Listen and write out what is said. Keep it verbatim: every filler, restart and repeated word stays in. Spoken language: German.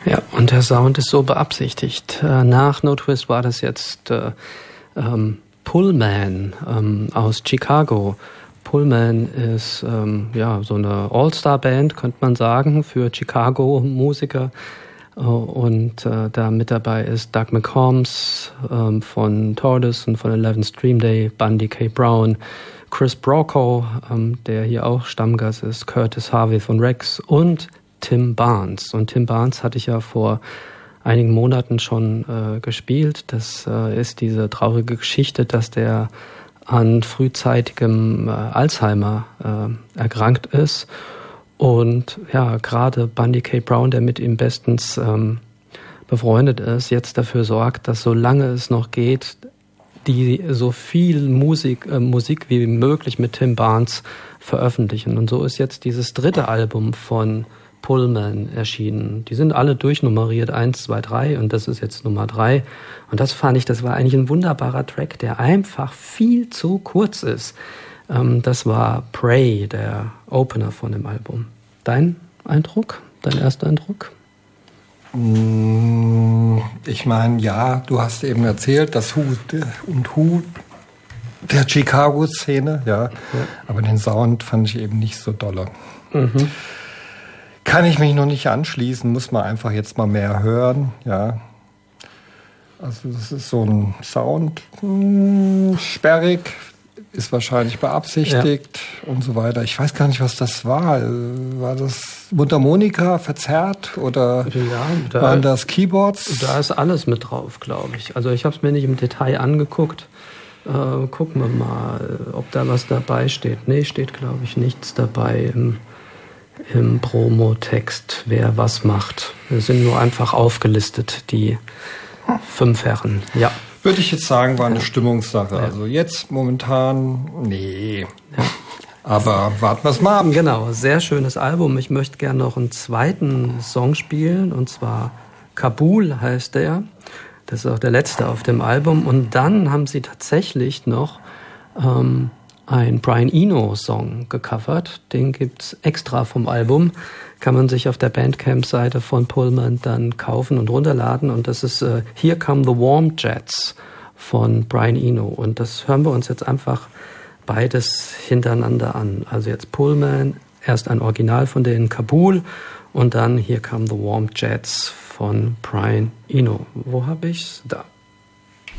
Ja, und der Sound ist so beabsichtigt. Nach No Twist war das jetzt äh, ähm, Pullman ähm, aus Chicago. Pullman ist ähm, ja so eine All-Star-Band, könnte man sagen, für Chicago-Musiker. Und äh, da mit dabei ist Doug McCombs ähm, von Tortoise und von eleven Stream Day, Bundy K. Brown, Chris Brocco, ähm, der hier auch Stammgast ist, Curtis Harvey von Rex und Tim Barnes. Und Tim Barnes hatte ich ja vor einigen Monaten schon äh, gespielt. Das äh, ist diese traurige Geschichte, dass der an frühzeitigem äh, Alzheimer äh, erkrankt ist. Und ja, gerade Bundy K. Brown, der mit ihm bestens ähm, befreundet ist, jetzt dafür sorgt, dass solange es noch geht, die so viel Musik, äh, Musik wie möglich mit Tim Barnes veröffentlichen. Und so ist jetzt dieses dritte Album von Pullman erschienen. Die sind alle durchnummeriert, eins, zwei, drei, und das ist jetzt Nummer drei. Und das fand ich, das war eigentlich ein wunderbarer Track, der einfach viel zu kurz ist. Ähm, das war Pray, der Opener von dem Album. Dein Eindruck? Dein erster Eindruck? Ich meine, ja, du hast eben erzählt, das Who und Who der Chicago-Szene, ja. ja. Aber den Sound fand ich eben nicht so dolle. Mhm. Kann ich mich noch nicht anschließen, muss man einfach jetzt mal mehr hören, ja. Also das ist so ein Sound, mh, sperrig, ist wahrscheinlich beabsichtigt ja. und so weiter. Ich weiß gar nicht, was das war. War das Mundharmonika verzerrt oder ja, da, waren das Keyboards? Da ist alles mit drauf, glaube ich. Also ich habe es mir nicht im Detail angeguckt. Äh, gucken wir mal, ob da was dabei steht. Nee, steht, glaube ich, nichts dabei im, im Promo-Text, wer was macht. Wir sind nur einfach aufgelistet, die fünf Herren. Ja. Würde ich jetzt sagen, war eine Stimmungssache. Ja. Also jetzt momentan, nee. Ja. Aber warten wir es mal ab. Genau, sehr schönes Album. Ich möchte gerne noch einen zweiten Song spielen, und zwar Kabul heißt der. Das ist auch der letzte auf dem Album. Und dann haben sie tatsächlich noch ähm, einen Brian Eno-Song gecovert. Den gibt's extra vom Album. Kann man sich auf der Bandcamp-Seite von Pullman dann kaufen und runterladen. Und das ist äh, Here Come the Warm Jets von Brian Eno. Und das hören wir uns jetzt einfach beides hintereinander an. Also jetzt Pullman, erst ein Original von denen, Kabul, und dann Here Come the Warm Jets von Brian Eno. Wo habe ich's? Da.